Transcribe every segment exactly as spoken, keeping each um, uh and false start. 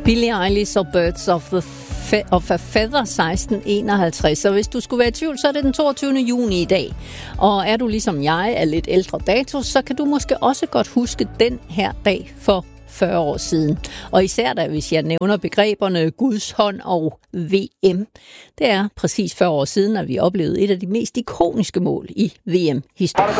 Billie Eilish og Birds of, the Fe- of a Feather seksten enoghalvtreds. Så hvis du skulle være i tvivl, så er det den toogtyvende juni i dag. Og er du ligesom jeg af lidt ældre dato, så kan du måske også godt huske den her dag for fyrre år siden. Og især da, hvis jeg nævner begreberne Guds hånd og V M. Det er præcis fyrre år siden, at vi oplevede et af de mest ikoniske mål i V M-historien.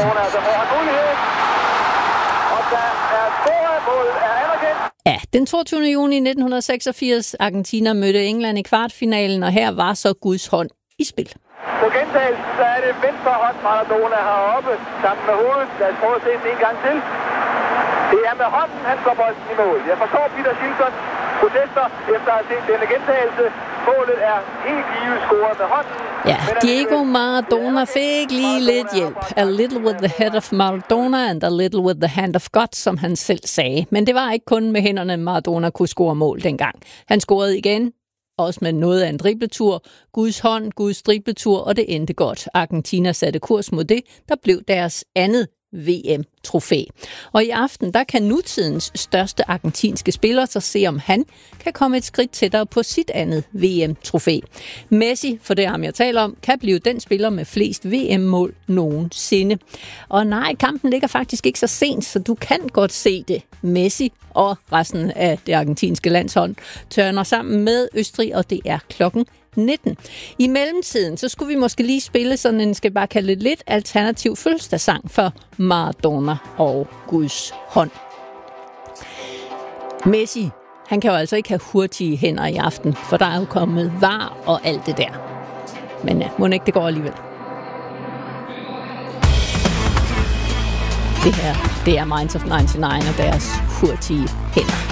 Ja, den toogtyvende juni nitten seksogfirs, Argentina mødte England i kvartfinalen, og her var så Guds hånd i spil. På gentagelsen, så er det venstre hånd Maradona heroppe, sammen med hovedet. Lad os prøve at se den en gang til. Det er med hånden, han slår bolden i mål. Jeg forstår Peter Shilton protester efter at have set denne gentagelse. Målet er helt givet scoret med hånden. Ja, Diego Maradona fik lige lidt hjælp. A little with the head of Maradona and a little with the hand of God, som han selv sagde. Men det var ikke kun med hænderne, Maradona kunne score mål dengang. Han scorede igen, også med noget af en dribletur. Guds hånd, Guds dribletur, og det endte godt. Argentina satte kurs mod det, der blev deres andet V M-trofæ. Og i aften, der kan nutidens største argentinske spiller så se, om han kan komme et skridt tættere på sit andet V M-trofæ. Messi, for det ham jeg taler om, kan blive den spiller med flest V M-mål nogensinde. Og nej, kampen ligger faktisk ikke så sent, så du kan godt se det. Messi og resten af det argentinske landshold tørner sammen med Østrig, og det er klokken nitten. I mellemtiden, så skulle vi måske lige spille sådan en, skal bare kalde det lidt alternativ fødselsdagssang for Maradona og Guds hånd. Messi, han kan jo altså ikke have hurtige hænder i aften, for der er jo kommet var og alt det der. Men ja, må ikke det går alligevel. Det her, det er Minds of nioghalvfems og deres hurtige hænder.